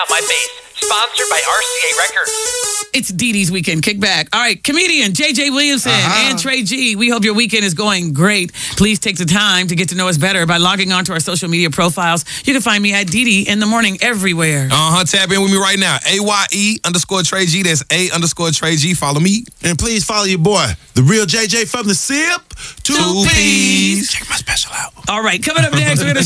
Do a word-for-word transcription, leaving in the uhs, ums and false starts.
My Bass, sponsored by R C A Records. It's Dee Dee's Weekend Kickback. All right, comedian J J Williamson uh-huh. and Trey G. We hope your weekend is going great. Please take the time to get to know us better by logging on to our social media profiles. You can find me at Dee Dee in the morning everywhere. Uh-huh. Tap in with me right now. A Y E underscore Trey G. That's A underscore Trey G. Follow me. And please follow your boy, the real J J from the S I P. Two, Two P's. P's. Check my special out. All right, coming up next, we're going to